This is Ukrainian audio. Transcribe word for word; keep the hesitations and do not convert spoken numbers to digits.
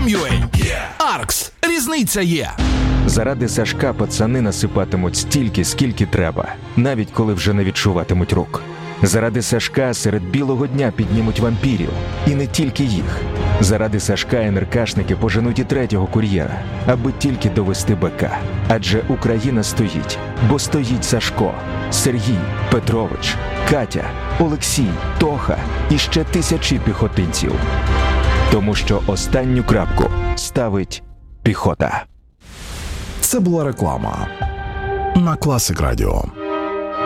кром крапка ю а. Аркс. Різниця є. Заради Сашка пацани насипатимуть стільки, скільки треба, навіть коли вже не відчуватимуть рук. Заради Сашка серед білого дня піднімуть вампірів. І не тільки їх. Заради Сашка ен ер ка-шники поженуть і третього кур'єра, аби тільки довести БК. Адже Україна стоїть, бо стоїть Сашко, Сергій, Петрович, Катя, Олексій, Тоха і ще тисячі піхотинців. Тому що останню крапку ставить піхота. Це була реклама на Класик Радіо.